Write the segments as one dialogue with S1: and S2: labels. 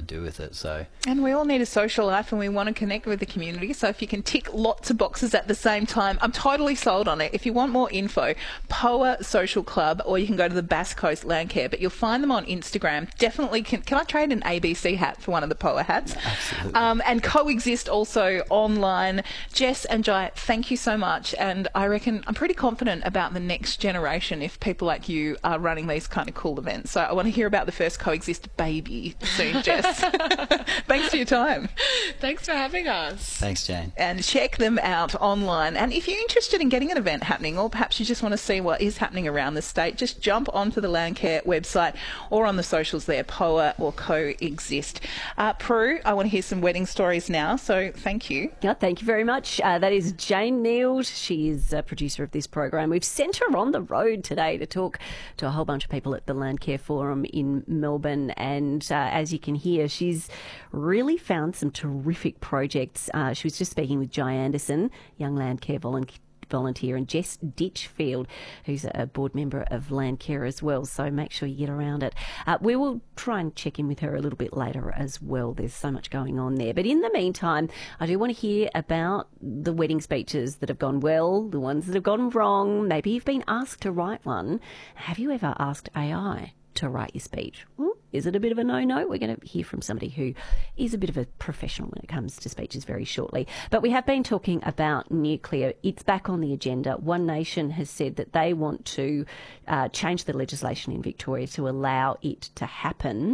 S1: do with it. So,
S2: and we all need a social life and we want to connect with the community. So if you can tick lots of boxes at the same time, I'm totally sold on it. If you want more info, POA Social Club, or you can go to the Bass Coast Landcare, but you'll find them on Instagram. Definitely, can I trade an ABC hat for one of the POA hats?
S1: absolutely.
S2: And Coexist also online. Jess and Jai, thank you so much. And I reckon I'm pretty confident about the next generation if people like you are running these kind of cool events. So I want to hear about the first Coexist baby soon, Jess. Thanks for your time.
S3: Thanks for having us.
S1: Thanks, Jane.
S2: And check them out online. And if you're interested in getting an event happening, or perhaps you just want to see what is happening around the state, just jump onto the Landcare website or on the socials there, POA or Coexist. Prue, I want to hear some wedding stories now, so thank you.
S4: Yeah, thank you very much. That is Jane Neild. She is a producer of this program. We've sent her on the road today to talk to a whole bunch of people at the Landcare Forum in Melbourne. And as you can hear, she's really found some terrific projects. She was just speaking with Jai Anderson, young Landcare volunteer, and Jess Ditchfield, who's a board member of Landcare as well, so make sure you get around it. We will try and check in with her a little bit later as well. There's so much going on there. But in the meantime, I do want to hear about the wedding speeches that have gone well, the ones that have gone wrong. Maybe you've been asked to write one. Have you ever asked AI to write your speech? Well, is it a bit of a no-no? We're going to hear from somebody who is a bit of a professional when it comes to speeches very shortly. But we have been talking about nuclear. It's back on the agenda. One Nation has said that they want to change the legislation in Victoria to allow it to happen.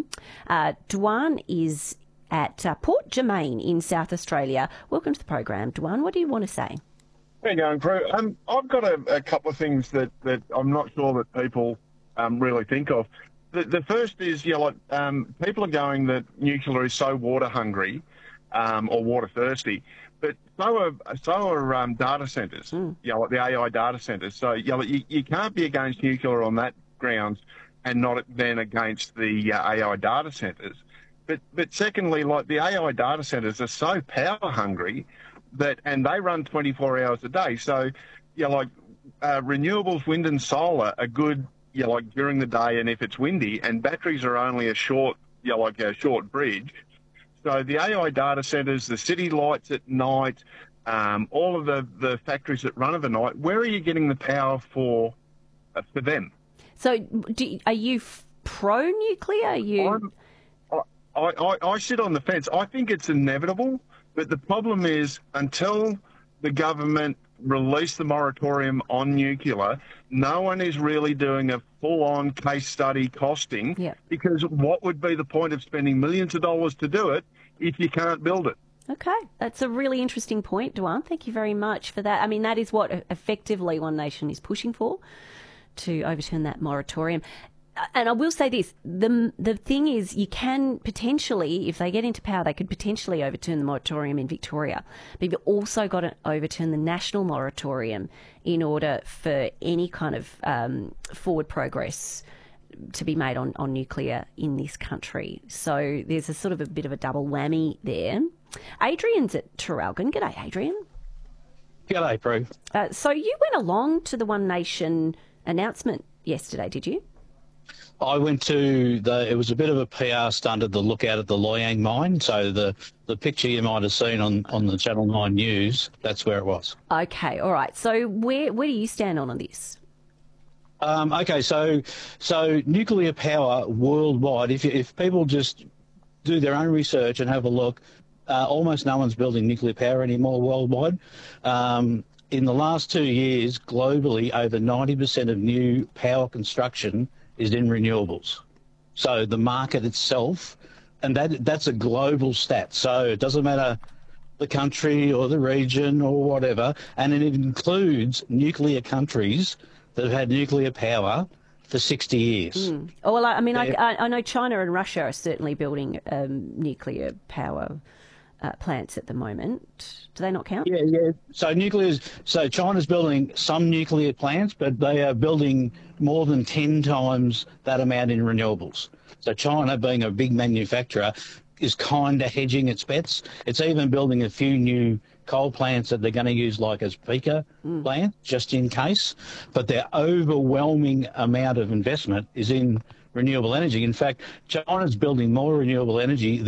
S4: Dwan is at Port Germain in South Australia. Welcome to the program, Dwan. What do you want to say?
S5: How you going, Prue? I've got a couple of things that I'm not sure that people really think of. The first is, people are going that nuclear is so water hungry or water thirsty, but so are data centres, like the AI data centres. So, you can't be against nuclear on that grounds and not then against the AI data centres. But secondly, like the AI data centres are so power hungry and they run 24 hours a day. So, renewables, wind and solar are good, during the day and if it's windy, and batteries are only a short bridge. So the AI data centres, the city lights at night, all of the factories that run overnight, where are you getting the power for them?
S4: So are you pro-nuclear?
S5: I sit on the fence. I think it's inevitable, but the problem is until the government release the moratorium on nuclear, no one is really doing a full-on case study costing, because what would be the point of spending millions of dollars to do it if you can't build it?
S4: Okay, that's a really interesting point, Dwan. Thank you very much for that. I mean, that is what effectively One Nation is pushing for, to overturn that moratorium. And I will say this, the thing is, you can potentially, if they get into power, they could potentially overturn the moratorium in Victoria. But you've also got to overturn the national moratorium in order for any kind of forward progress to be made on nuclear in this country. So there's a sort of a bit of a double whammy there. Adrian's at Traralgon. G'day, Adrian.
S6: G'day, Prue.
S4: So you went along to the One Nation announcement yesterday, did you?
S6: I went to it was a bit of a PR stunt at the lookout at the Loy Yang mine. So the picture you might have seen on the Channel 9 News, that's where it was.
S4: Okay, all right. So where do you stand on this?
S6: Okay, so nuclear power worldwide, if people just do their own research and have a look, almost no one's building nuclear power anymore worldwide. In the last 2 years, globally, over 90% of new power construction is in renewables. So the market itself, and that's a global stat. So it doesn't matter the country or the region or whatever, and it includes nuclear countries that have had nuclear power for 60 years.
S4: Oh, well, I mean, I know China and Russia are certainly building nuclear power plants at the moment. Do they not count?
S6: Yeah. So China's building some nuclear plants, but they are building more than 10 times that amount in renewables. So China, being a big manufacturer, is kind of hedging its bets. It's even building a few new coal plants that they're going to use like as peaker plants, just in case. But their overwhelming amount of investment is in renewable energy. In fact, China's building more renewable energy